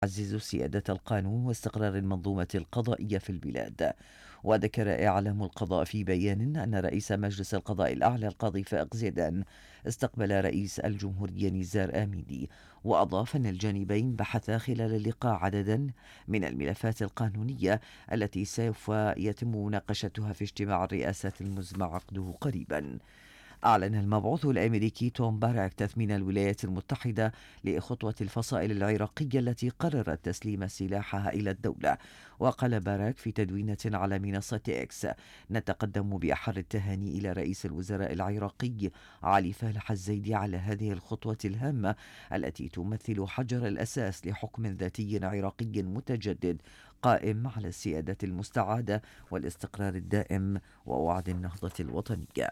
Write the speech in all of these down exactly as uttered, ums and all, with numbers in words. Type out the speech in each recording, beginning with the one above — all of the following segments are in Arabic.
تعزز سيادة القانون واستقرار المنظومة القضائية في البلاد. وذكر إعلام القضاء في بيان أن رئيس مجلس القضاء الأعلى القاضي فائق زيدان استقبل رئيس الجمهورية نزار آميني، وأضاف أن الجانبين بحثا خلال اللقاء عددا من الملفات القانونية التي سوف يتم مناقشتها في اجتماع الرئاسات المزمع عقده قريبا. أعلن المبعوث الأمريكي توم باراك تثمين الولايات المتحدة لخطوة الفصائل العراقية التي قررت تسليم سلاحها إلى الدولة. وقال باراك في تدوينة على منصة إكس: نتقدم بأحر التهاني إلى رئيس الوزراء العراقي علي فالح الزيدي على هذه الخطوة الهامة التي تمثل حجر الأساس لحكم ذاتي عراقي متجدد قائم على السيادة المستعادة والاستقرار الدائم ووعد النهضة الوطنية.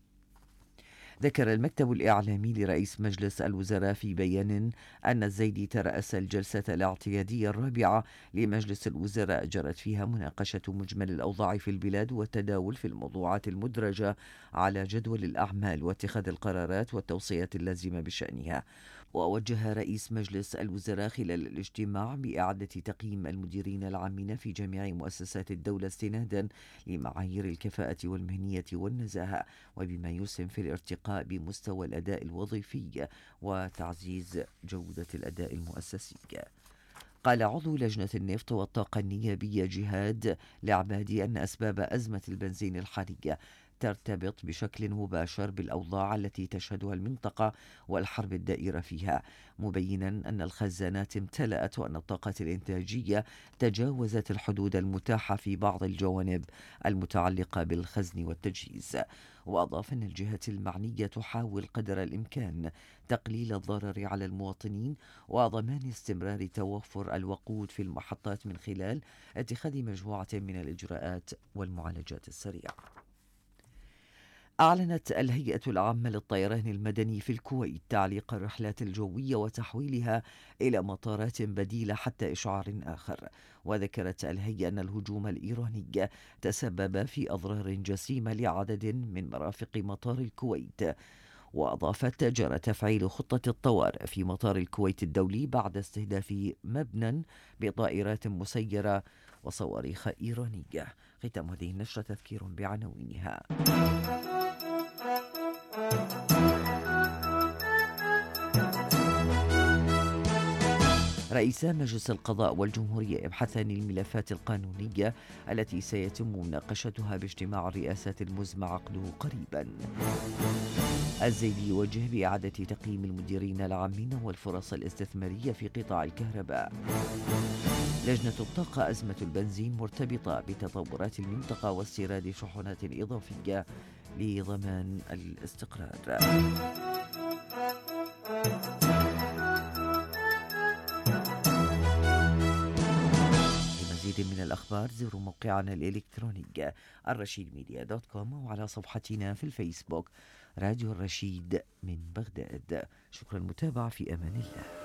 ذكر المكتب الإعلامي لرئيس مجلس الوزراء في بيان أن الزيدي ترأس الجلسة الاعتيادية الرابعة لمجلس الوزراء جرت فيها مناقشة مجمل الأوضاع في البلاد والتداول في الموضوعات المدرجة على جدول الأعمال واتخاذ القرارات والتوصيات اللازمة بشأنها. ووجه رئيس مجلس الوزراء خلال الاجتماع بإعادة تقييم المديرين العامين في جميع مؤسسات الدولة استنادا لمعايير الكفاءة والمهنية والنزاهة، وبما يسهم في الارتقاء بمستوى الأداء الوظيفي وتعزيز جودة الأداء المؤسسي. قال عضو لجنة النفط والطاقة النيابية جهاد العبادي أن أسباب أزمة البنزين الحالية ترتبط بشكل مباشر بالأوضاع التي تشهدها المنطقة والحرب الدائرة فيها، مبينا أن الخزانات امتلأت وأن الطاقة الإنتاجية تجاوزت الحدود المتاحة في بعض الجوانب المتعلقة بالخزن والتجهيز. وأضاف أن الجهات المعنية تحاول قدر الإمكان تقليل الضرر على المواطنين وضمان استمرار توفر الوقود في المحطات من خلال اتخاذ مجموعة من الإجراءات والمعالجات السريعة. أعلنت الهيئة العامة للطيران المدني في الكويت تعليق الرحلات الجوية وتحويلها إلى مطارات بديلة حتى إشعار آخر. وذكرت الهيئة أن الهجوم الإيراني تسبب في أضرار جسيمة لعدد من مرافق مطار الكويت. وأضافت جرى تفعيل خطة الطوارئ في مطار الكويت الدولي بعد استهداف مبنى بطائرات مسيرة وصواريخ إيرانية. ختام هذه النشرة تذكير بعناوينها. رئيسا مجلس القضاء والجمهورية يبحثان الملفات القانونية التي سيتم مناقشتها باجتماع الرئاسات المزمع عقده قريبا. الزيدي يوجه بإعادة تقييم المديرين العامين والفرص الاستثمارية في قطاع الكهرباء. لجنة الطاقة: أزمة البنزين مرتبطة بتطورات المنطقة واستيراد شحنات إضافية لضمان الاستقرار. لمزيد من الأخبار زوروا موقعنا الإلكتروني الرشيد ميديا دوت كوم وعلى صفحتنا في الفيسبوك راديو الرشيد من بغداد. شكرا للمتابعة، في أمان الله.